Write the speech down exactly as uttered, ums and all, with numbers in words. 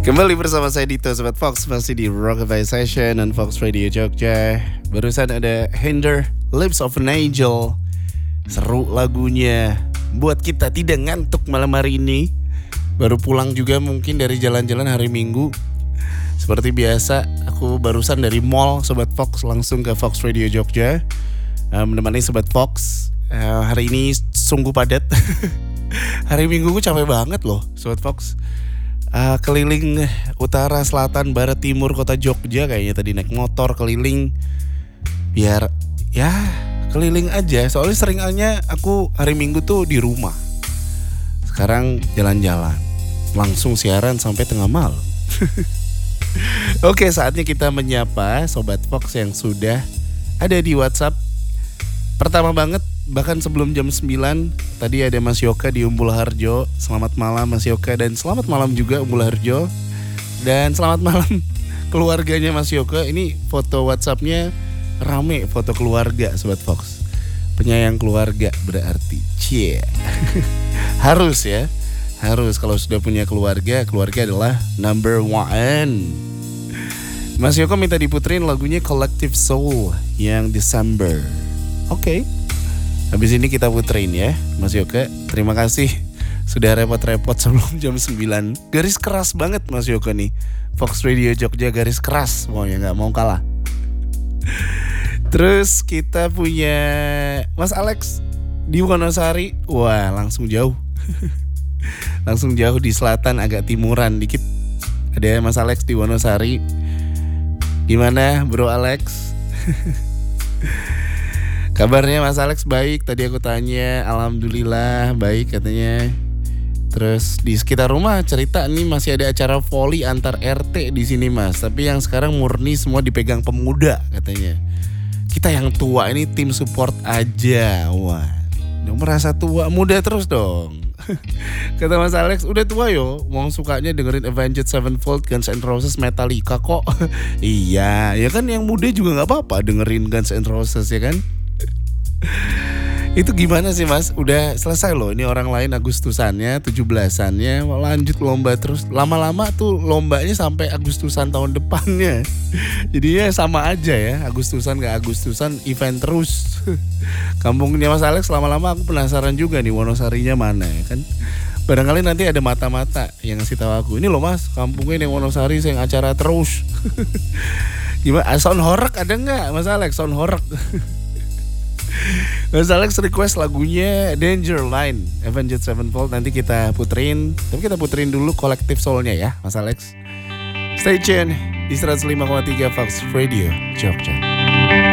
Kembali bersama saya Dito, Sobat Fox, masih di Rockabye Session dan Fox Radio Jogja. Barusan ada Hinder, Lips of an Angel. Seru lagunya, buat kita tidak ngantuk malam hari ini. Baru pulang juga mungkin dari jalan-jalan hari Minggu. Seperti biasa, aku barusan dari mall Sobat Fox langsung ke Fox Radio Jogja, uh, menemani Sobat Fox. uh, Hari ini sungguh padat. Hari Minggu gue capek banget loh Sobat Fox. uh, Keliling utara, selatan, barat, timur kota Jogja. Kayaknya tadi naik motor keliling. Biar ya keliling aja. Soalnya seringnya aku hari Minggu tuh di rumah. Sekarang jalan-jalan, langsung siaran sampai tengah malam. Oke, saatnya kita menyapa Sobat Fox yang sudah ada di WhatsApp. Pertama banget, bahkan sebelum jam sembilan, tadi ada Mas Yoka di Umbul Harjo. Selamat malam Mas Yoka, dan selamat malam juga Umbul Harjo. Dan selamat malam keluarganya Mas Yoka. Ini foto WhatsAppnya rame, foto keluarga Sobat Fox. Penyayang keluarga berarti cie. Harus ya, harus kalau sudah punya keluarga. Keluarga adalah number one. Mas Yoko minta diputerin lagunya Collective Soul yang December. Oke, okay. Habis ini kita puterin ya Mas Yoko. Terima kasih sudah repot-repot sebelum jam sembilan. Garis keras banget Mas Yoko nih. Fox Radio Jogja garis keras, pokoknya gak mau kalah. Terus kita punya Mas Alex di Wonosari. Wah, langsung jauh. Langsung jauh di selatan, agak timuran dikit. Ada Mas Alex di Wonosari. Gimana Bro Alex? Kabarnya Mas Alex baik. Tadi aku tanya, alhamdulillah baik katanya. Terus di sekitar rumah cerita nih masih ada acara voli antar R T di sini Mas. Tapi yang sekarang murni semua dipegang pemuda katanya. Kita yang tua ini tim support aja. Wah, dong merasa tua, muda terus dong. Kata Mas Alex, udah tua yo, mau sukanya dengerin Avenged Sevenfold, Guns N' Roses, Metallica kok. Iya, ya kan yang muda juga gak apa-apa dengerin Guns N' Roses ya kan. Itu gimana sih Mas? Udah selesai loh. Ini orang lain Agustusannya, tujuh belasannya lanjut lomba terus. Lama-lama tuh lombanya sampai Agustusan tahun depannya. Jadinya sama aja ya, Agustusan ke Agustusan event terus. Kampungnya Mas Alex lama-lama aku penasaran juga nih Wonosarinya mana ya kan. Barangkali nanti ada mata-mata yang ngasih tahu aku. Ini loh Mas, kampungnya yang Wonosari yang acara terus. Gimana? Sound horror ada nggak Mas Alex? Sound horror. Mas Alex request lagunya Danger Line Avenged Sevenfold. Nanti kita puterin. Tapi kita puterin dulu Collective Soul-nya ya Mas Alex. Stay tune di seratus lima koma tiga Fox Radio Jogja.